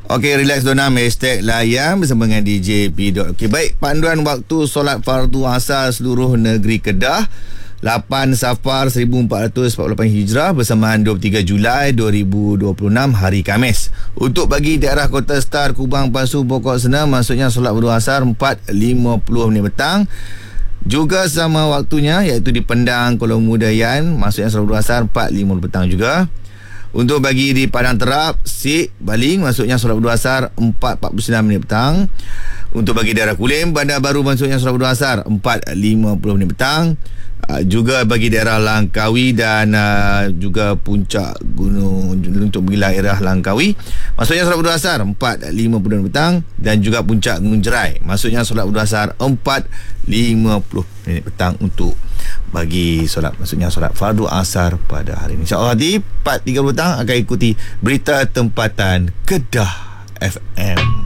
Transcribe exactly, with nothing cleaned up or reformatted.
Okey, relax Dona, hashtag layan bersama dengan D J P. Okey, baik, panduan waktu solat fardu asar seluruh negeri Kedah lapan Safar seribu empat ratus empat puluh lapan Hijrah bersamaan dua puluh tiga Julai dua ribu dua puluh enam hari Khamis. Untuk bagi daerah Kota Star, Kubang, Pasu, Pokok Senang, maksudnya solat fardu asar empat lima puluh minit petang. Juga sama waktunya, iaitu di Pendang, Kuala Mudayan, maksudnya solat fardu asar empat lima puluh petang juga. Untuk bagi di Padang Terap, Sik, Baling, maksudnya solat fardu asar empat empat puluh sembilan minit petang. Untuk bagi daerah Kulim, Bandar Baru, maksudnya solat fardu asar empat lima puluh minit petang. Uh, juga bagi daerah Langkawi dan uh, juga puncak gunung untuk wilayah Langkawi, maksudnya solat fardu asar empat lima puluh minit petang. Dan juga puncak Gunung Jerai, maksudnya solat fardu asar empat lima puluh minit petang untuk bagi solat, maksudnya solat fardu asar pada hari ini. InsyaAllah di empat tiga puluh petang akan ikuti berita tempatan Kedah F M.